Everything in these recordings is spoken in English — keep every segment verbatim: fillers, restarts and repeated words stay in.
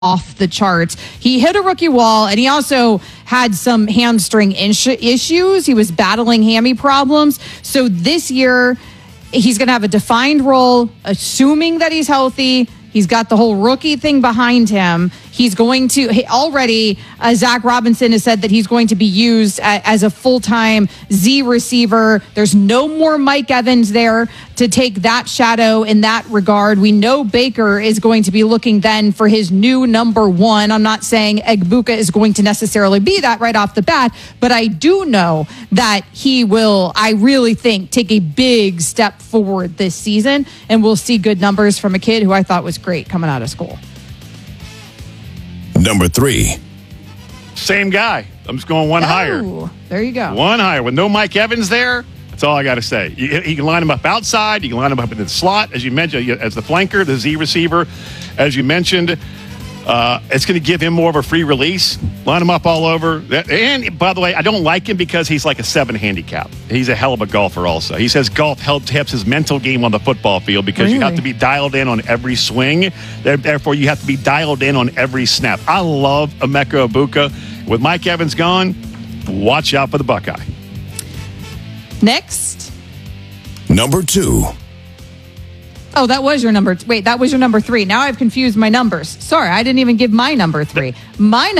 off the charts. He hit a rookie wall, and he also had some hamstring is- issues. He was battling hammy problems. So this year, he's going to have a defined role, assuming that he's healthy. He's got the whole rookie thing behind him. He's going to he, already, uh, Zach Robinson has said that he's going to be used a, as a full-time Z receiver. There's no more Mike Evans there to take that shadow in that regard. We know Baker is going to be looking then for his new number one. I'm not saying Egbuka is going to necessarily be that right off the bat, but I do know that he will, I really think, take a big step forward this season, and we'll see good numbers from a kid who I thought was great coming out of school. Number three. Same guy. I'm just going one oh, higher. There you go. One higher. With no Mike Evans there, that's all I got to say. You, you can line him up outside. You can line him up in the slot, as you mentioned, as the flanker, the Z receiver. As you mentioned, uh, it's going to give him more of a free release. Line him up all over. And, by the way, I don't like him because he's like a seven handicap. He's a hell of a golfer also. He says golf helps his mental game on the football field because really? you have to be dialed in on every swing. Therefore, you have to be dialed in on every snap. I love Emeka Egbuka. With Mike Evans gone, watch out for the Buckeye. Next. Number two. Oh, that was your number. Wait, that was your number three. Now I've confused my numbers. Sorry, I didn't even give my number three. Mine.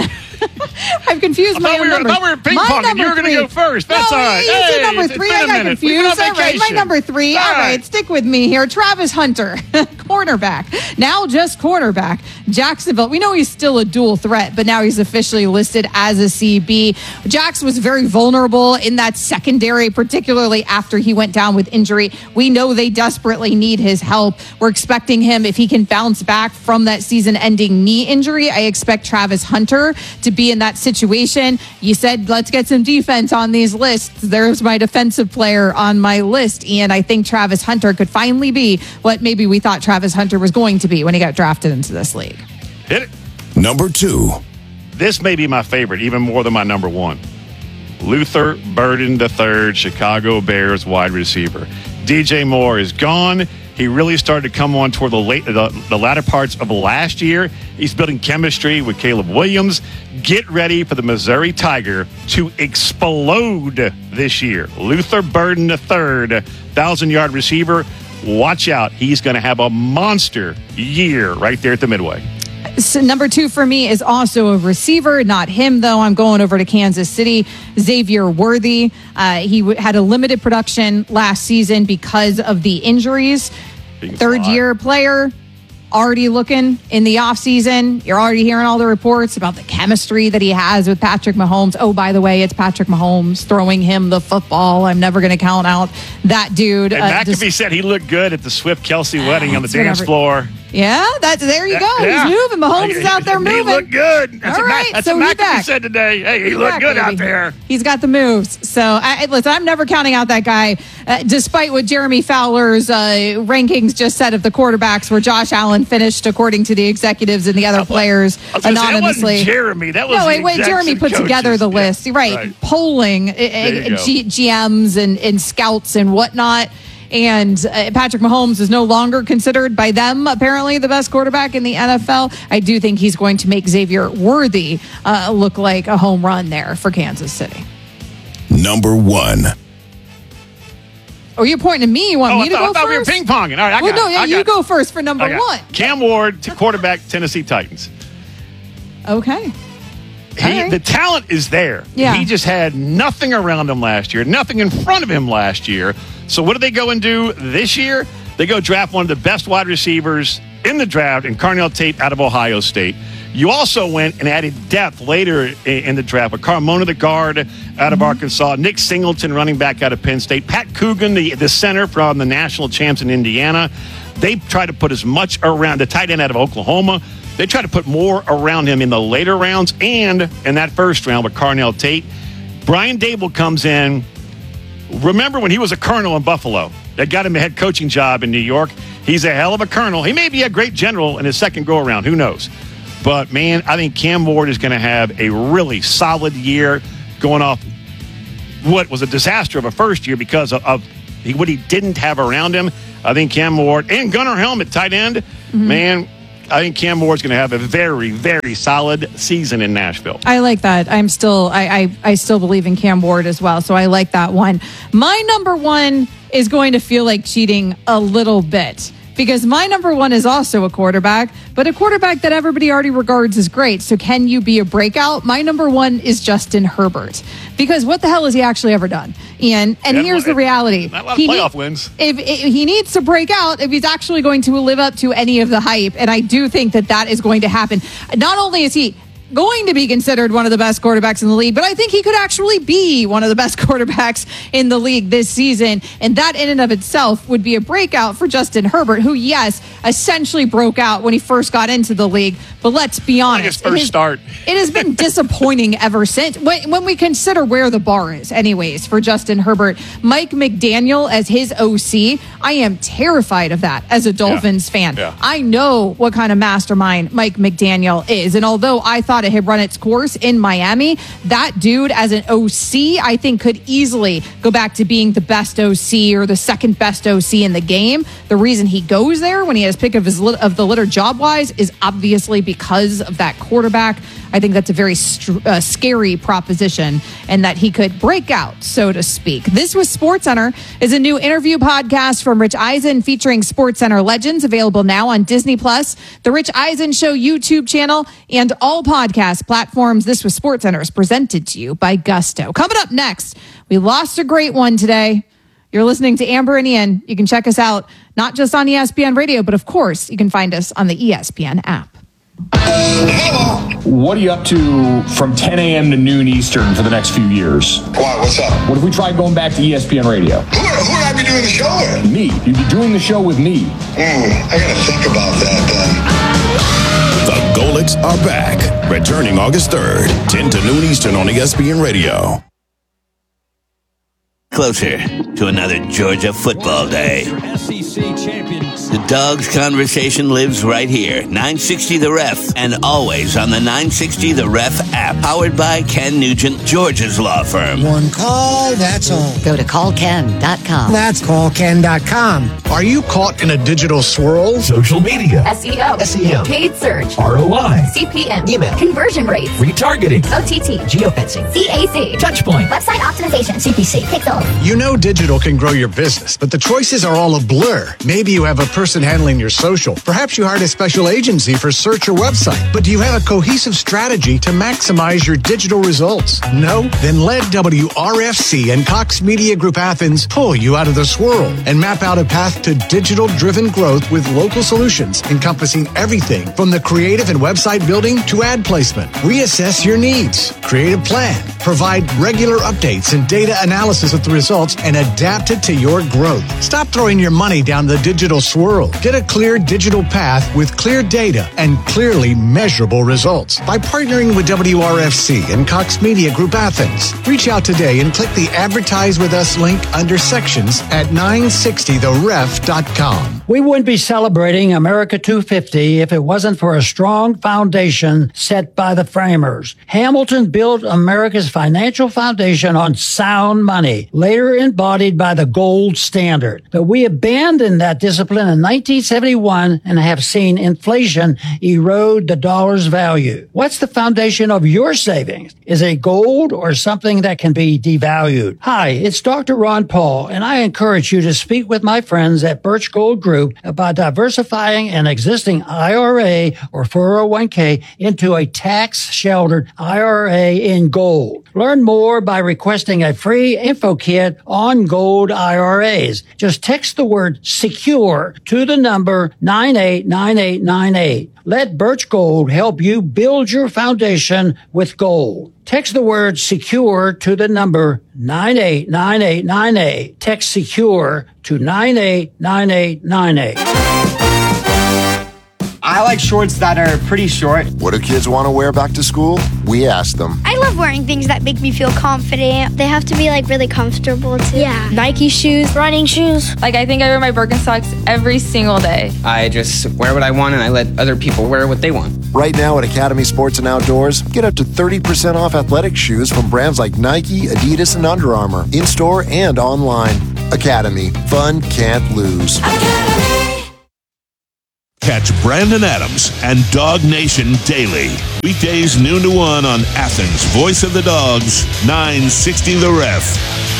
I've confused I my thought we were, numbers. I thought we were ping-ponging. You were going to go first. That's no, all right. You Hey, said number it's three. been I a got minute. confused. We've been on All right, my vacation. number three. All All right. right, stick with me here. Travis Hunter, cornerback. Now just cornerback. Jacksonville. We know he's still a dual threat, but now he's officially listed as a C B. Jax was very vulnerable in that secondary, particularly after he went down with injury. We know they desperately need his help. We're expecting him, if he can bounce back from that season-ending knee injury, I expect Travis Hunter to be in that situation. You said, let's get some defense on these lists. There's my defensive player on my list. And I think Travis Hunter could finally be what maybe we thought Travis Hunter was going to be when he got drafted into this league. Hit it. Number two. This may be my favorite, even more than my number one. Luther Burden the third, Chicago Bears wide receiver. D J Moore is gone. He really started to come on toward the late, the, the latter parts of last year. He's building chemistry with Caleb Williams. Get ready for the Missouri Tiger to explode this year. Luther Burden the third, thousand-yard receiver. Watch out. He's going to have a monster year right there at the Midway. So number two for me is also a receiver. Not him, though. I'm going over to Kansas City. Xavier Worthy. Uh, he w- had a limited production last season because of the injuries. Third year player, already looking in the offseason. You're already hearing all the reports about the chemistry that he has with Patrick Mahomes. Oh, by the way, it's Patrick Mahomes throwing him the football. I'm never going to count out that dude. And uh, McAfee just, said he looked good at the Swift-Kelsey wedding on the dance whatever. floor. Yeah, that's there you go. Yeah. He's moving. Mahomes is out there He moving. looked good. That's All what right, Ma- that's so what he's McAfee back. said today. Hey, he He's looked back, good baby. out there. He's got the moves. So, I, listen, I'm never counting out that guy, uh, despite what Jeremy Fowler's uh, rankings just said of the quarterbacks, where Josh Allen finished, according to the executives and the other players, I was gonna say, anonymously. that wasn't Jeremy. That was no, the wait, wait. execs Jeremy and put coaches. together the Yeah, list. Right. right. Polling uh, you uh, G- GMs and, and scouts and whatnot. And uh, Patrick Mahomes is no longer considered by them, apparently, the best quarterback in the N F L. I do think he's going to make Xavier Worthy uh, look like a home run there for Kansas City. Number one. Oh, you're pointing at me. You want Oh, me I to thought, go I thought we were first? ping-ponging. All right, I well, got no, it. yeah, I you got go it. first for number I got one. it. Cam Ward, to quarterback, Tennessee Titans. Okay. He, All right. The talent is there. Yeah. He just had nothing around him last year, nothing in front of him last year. So what do they go and do this year? They go draft one of the best wide receivers in the draft in Carnell Tate out of Ohio State. You also went and added depth later in the draft with Carmona, the guard out of mm-hmm. Arkansas, Nick Singleton, running back out of Penn State, Pat Coogan, the, the center from the national champs in Indiana. They try to put as much around the tight end out of Oklahoma. They try to put more around him in the later rounds and in that first round with Carnell Tate. Brian Dable comes in. Remember when he was a colonel in Buffalo? That got him a head coaching job in New York. He's a hell of a colonel. He may be a great general in his second go-around. Who knows? But, man, I think Cam Ward is going to have a really solid year going off what was a disaster of a first year because of, of what he didn't have around him. I think Cam Ward and Gunnar Helmet, tight end, mm-hmm. man, I think Cam Moore's going to have a very, very solid season in Nashville. I like that. I'm still, I, I, I still believe in Cam Ward as well. So I like that one. My number one is going to feel like cheating a little bit, because my number one is also a quarterback, but a quarterback that everybody already regards as great. So can you be a breakout? My number one is Justin Herbert, because what the hell has he actually ever done? Ian, and Yeah, here's the reality. Not a lot of He playoff need- wins. If, if he needs to break out, if he's actually going to live up to any of the hype, and I do think that that is going to happen. Not only is he going to be considered one of the best quarterbacks in the league, but I think he could actually be one of the best quarterbacks in the league this season. And that in and of itself would be a breakout for Justin Herbert, who, yes, essentially broke out when he first got into the league. But let's be honest. Like his first it has, start. It has been disappointing ever since. When, when we consider where the bar is, anyways, for Justin Herbert, Mike McDaniel as his O C, I am terrified of that as a Dolphins Yeah. fan. Yeah. I know what kind of mastermind Mike McDaniel is. And although I thought it had run its course in Miami, that dude as an O C, I think could easily go back to being the best O C or the second best O C in the game. The reason he goes there when he has pick of his lit- of the litter job wise is obviously because of that quarterback. I think that's a very str- uh, scary proposition, and that he could break out, so to speak. This was SportsCenter, is a new interview podcast from Rich Eisen featuring SportsCenter legends, available now on Disney Plus, the Rich Eisen Show YouTube channel, and all podcast platforms. This was SportsCenter, is presented to you by Gusto. Coming up next, we lost a great one today. You're listening to Amber and Ian. You can check us out not just on E S P N Radio, but of course, you can find us on the E S P N app. What are you up to from ten a.m. to noon Eastern for the next few years? Why? What's up? What if we tried going back to E S P N Radio? Who, who would I be doing the show with? Me. You'd be doing the show with me. Hmm, I gotta think about that then. The Golics are back. Returning August third, ten to noon Eastern on E S P N Radio. Closer to another Georgia football day. The Dogs conversation lives right here. nine sixty The Ref, and always on the nine sixty The Ref app. Powered by Ken Nugent, Georgia's law firm. One call, that's all. Go to call ken dot com. That's call ken dot com. Are you caught in a digital swirl? Social media, S E O, S E M, paid search, R O I, C P M, email, conversion rates, retargeting, O T T, geofencing, C A C, touchpoint, website optimization, C P C, Pixel. You know digital can grow your business, but the choices are all a blur. Maybe you have a person handling your social. Perhaps you hired a special agency for search or website. But do you have a cohesive strategy to maximize your digital results? No? Then let W R F C and Cox Media Group Athens pull you out of the swirl and map out a path to digital-driven growth with local solutions encompassing everything from the creative and website building to ad placement. Reassess your needs, create a plan, provide regular updates and data analysis of the results, and adapt it to your growth. Stop throwing your money down the digital swirl. Get a clear digital path with clear data and clearly measurable results by partnering with W R F C and Cox Media Group Athens. Reach out today and click the Advertise With Us link under sections at nine sixty the ref dot com. We wouldn't be celebrating America two fifty if it wasn't for a strong foundation set by the framers. Hamilton built America's financial foundation on sound money, later embodied by the gold standard. But we abandoned that discipline in nineteen seventy-one and have seen inflation erode the dollar's value. What's the foundation of your savings? Is it gold or something that can be devalued? Hi, it's Doctor Ron Paul, and I encourage you to speak with my friends at Birch Gold Group about diversifying an existing I R A or four oh one k into a tax-sheltered I R A in gold. Learn more by requesting a free info kit on gold I R As. Just text the word SECURE to the number nine eight nine eight nine eight. Let Birch Gold help you build your foundation with gold. Text the word SECURE to the number nine eight nine eight nine eight. Text SECURE to nine eight nine eight nine eight. I like shorts that are pretty short. What do kids want to wear back to school? We ask them. I love wearing things that make me feel confident. They have to be like really comfortable too. Yeah. Nike shoes, running shoes. Like I think I wear my Birkenstocks every single day. I just wear what I want and I let other people wear what they want. Right now at Academy Sports and Outdoors, get up to thirty percent off athletic shoes from brands like Nike, Adidas, and Under Armour, in-store and online. Academy. Fun can't lose. Academy. Catch Brandon Adams and Dog Nation daily. Weekdays noon to one on Athens' Voice of the Dogs, nine sixty The Ref.